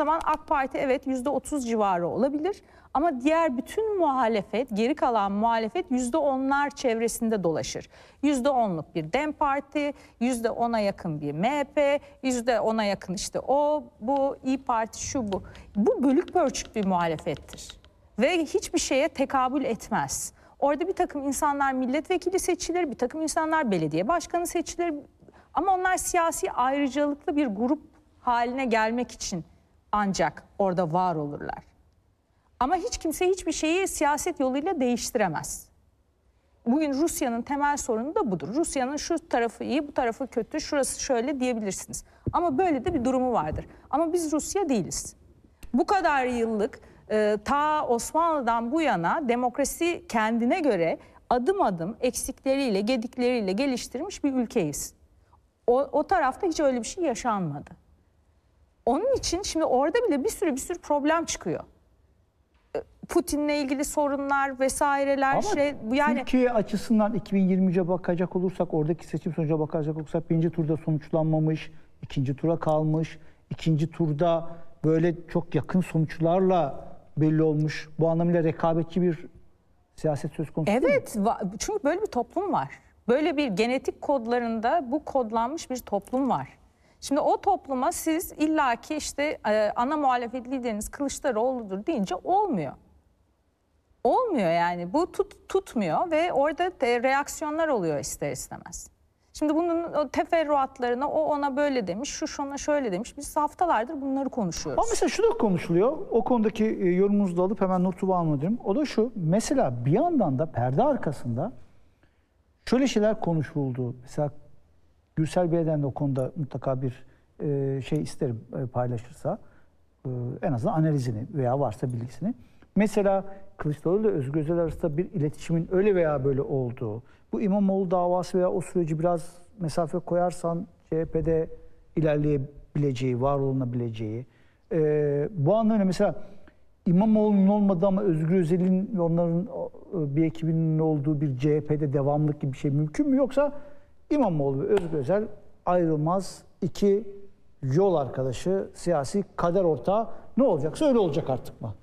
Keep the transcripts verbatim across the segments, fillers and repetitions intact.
zaman AK Parti evet yüzde otuz civarı olabilir. Ama diğer bütün muhalefet, geri kalan muhalefet yüzde onlar çevresinde dolaşır. Yüzde onluk bir DEM Parti, yüzde ona yakın bir M H P, yüzde ona yakın işte o, bu, İYİ Parti, şu bu. Bu bölük pörçük bir muhalefettir. Ve hiçbir şeye tekabül etmez. Orada bir takım insanlar milletvekili seçilir, bir takım insanlar belediye başkanı seçilir. Ama onlar siyasi ayrıcalıklı bir grup haline gelmek için ancak orada var olurlar. Ama hiç kimse hiçbir şeyi siyaset yoluyla değiştiremez. Bugün Rusya'nın temel sorunu da budur. Rusya'nın şu tarafı iyi, bu tarafı kötü, şurası şöyle diyebilirsiniz. Ama böyle de bir durumu vardır. Ama biz Rusya değiliz. Bu kadar yıllık e, ta Osmanlı'dan bu yana demokrasi kendine göre adım adım eksikleriyle, gedikleriyle geliştirmiş bir ülkeyiz. O, o tarafta hiç öyle bir şey yaşanmadı. Onun için şimdi orada bile bir sürü bir sürü problem çıkıyor. Putin'le ilgili sorunlar vesaireler. Ama şey yani Türkiye açısından iki bin yirmi üçe bakacak olursak, oradaki seçim sonucuna bakacak olursak birinci turda sonuçlanmamış, ikinci tura kalmış, ikinci turda böyle çok yakın sonuçlarla belli olmuş. Bu anlamıyla rekabetçi bir siyaset söz konusu değil mi? evet, çünkü böyle bir toplum var. Böyle bir genetik kodlarında bu kodlanmış bir toplum var. Şimdi o topluma siz illaki işte ana muhalefet lideriniz Kılıçdaroğlu'dur deyince olmuyor. Olmuyor yani, bu tut, tutmuyor ve orada de reaksiyonlar oluyor ister istemez. Şimdi bunun o teferruatlarına o ona böyle demiş, şu şuna şöyle demiş. Biz haftalardır bunları konuşuyoruz. Ama mesela şu da konuşuluyor. O konudaki yorumunuzu da alıp hemen notu anlatıyorum. O da şu. Mesela bir yandan da perde arkasında şöyle şeyler konuşuldu. Mesela Gürsel Bey'den de o konuda mutlaka bir şey isterim paylaşırsa. En azından analizini veya varsa bilgisini. Mesela Kılıçdaroğlu ile Özgür Özel arasında bir iletişimin öyle veya böyle olduğu, bu İmamoğlu davası veya o süreci biraz mesafe koyarsan C H P'de ilerleyebileceği, var olunabileceği. Ee, bu anlamda mesela İmamoğlu'nun olmadığı ama Özgür Özel'in ve onların bir ekibinin olduğu bir C H P'de devamlılık gibi bir şey mümkün mü? Yoksa İmamoğlu ve Özgür Özel ayrılmaz iki yol arkadaşı, siyasi kader ortağı, ne olacaksa öyle olacak artık mı?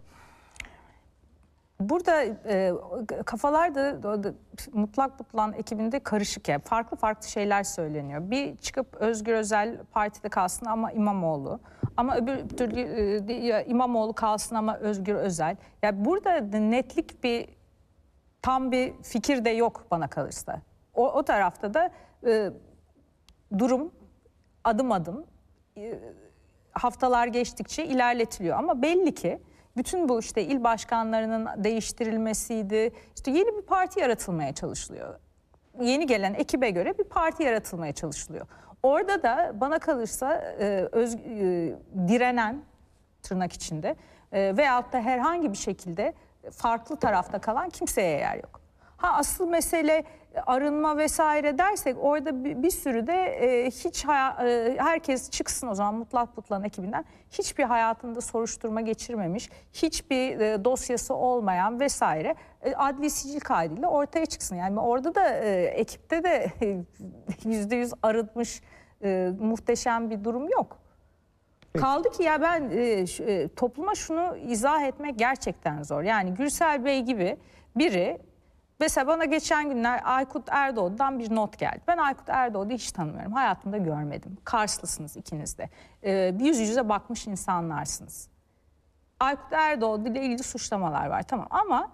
Burada e, kafalar da, da mutlak mutlan ekibinde karışık ya. Farklı farklı şeyler söyleniyor. Bir çıkıp Özgür Özel partide kalsın ama İmamoğlu. Ama öbür türlü e, İmamoğlu kalsın ama Özgür Özel. Ya yani burada netlik bir tam bir fikir de yok bana kalırsa. O, o tarafta da e, durum adım adım e, haftalar geçtikçe ilerletiliyor. Ama belli ki bütün bu işte il başkanlarının değiştirilmesiydi. İşte yeni bir parti yaratılmaya çalışılıyor. Yeni gelen ekibe göre bir parti yaratılmaya çalışılıyor. Orada da bana kalırsa e, öz, e, direnen tırnak içinde e, veyahut da herhangi bir şekilde farklı tarafta kalan kimseye yer yok. Ha asıl mesele arınma vesaire dersek orada bir, bir sürü de e, hiç e, herkes çıksın o zaman mutlak mutlan ekibinden, hiçbir hayatında soruşturma geçirmemiş, hiçbir e, dosyası olmayan vesaire e, adli sicil kaydıyla ortaya çıksın. Yani orada da e, ekipte de yüzde yüz arınmış e, muhteşem bir durum yok. Kaldı ki ya ben e, şu, e, topluma şunu izah etmek gerçekten zor. Yani Gürsel Bey gibi biri, mesela bana geçen günler Aykut Erdoğan'dan bir not geldi. Ben Aykut Erdoğan'ı hiç tanımıyorum. Hayatımda görmedim. Karslısınız ikiniz de. Ee, yüz yüze bakmış insanlarsınız. Aykut Erdoğan ile ilgili suçlamalar var, tamam, ama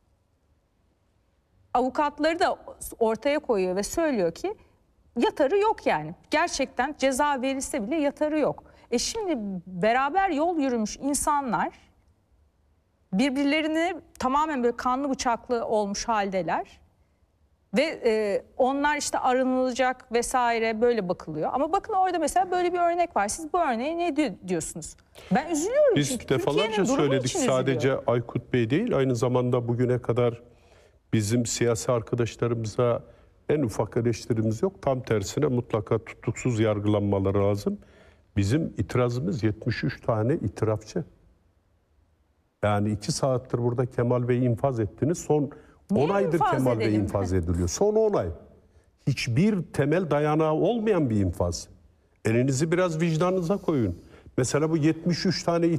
avukatları da ortaya koyuyor ve söylüyor ki yatarı yok yani. Gerçekten ceza verilse bile yatarı yok. E şimdi beraber yol yürümüş insanlar birbirlerini tamamen böyle kanlı bıçaklı olmuş haldeler ve e, onlar işte arınılacak vesaire böyle bakılıyor. Ama bakın orada mesela böyle bir örnek var. Siz bu örneğe ne diyorsunuz? Ben üzülüyorum. Biz çünkü defalarca söyledik, sadece Aykut Bey değil, aynı zamanda bugüne kadar bizim siyasi arkadaşlarımıza en ufak eleştirimiz yok. Tam tersine mutlaka tutuksuz yargılanmaları lazım. Bizim itirazımız yetmiş üç tane itirafçı. Yani iki saattir burada Kemal Bey'i infaz ettiniz. Son on aydır Kemal Bey infaz ediliyor. Son on ay. Hiçbir temel dayanağı olmayan bir infaz. Elinizi biraz vicdanınıza koyun. Mesela bu yetmiş üç tane